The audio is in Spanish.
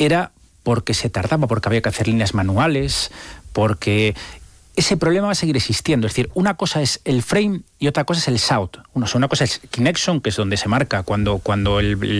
era porque se tardaba, porque había que hacer líneas manuales, porque ese problema va a seguir existiendo. Es decir, una cosa es el frame y otra cosa es el shout. Una cosa es Kinexon, que es donde se marca cuando el